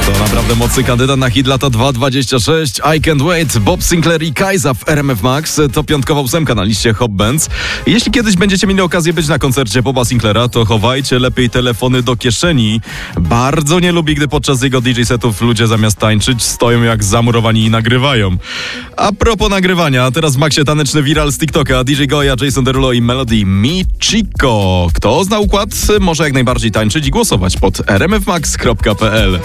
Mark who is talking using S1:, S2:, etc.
S1: To naprawdę mocny kandydat na hit lata 2.26. I Can't Wait, Bob Sinclair i Kajza w RMF Max. To piątkowa ósemka na liście Hot Bands. Jeśli kiedyś będziecie mieli okazję być na koncercie Boba Sinclaira, to chowajcie lepiej telefony do kieszeni. Bardzo nie lubi, gdy podczas jego DJ setów ludzie zamiast tańczyć stoją jak zamurowani i nagrywają. A propos nagrywania, teraz w Maxie taneczny viral z TikToka. DJ Goya, Jason Derulo i Melody Mi Chico. Kto zna układ, może jak najbardziej tańczyć i głosować pod rmfmax.pl.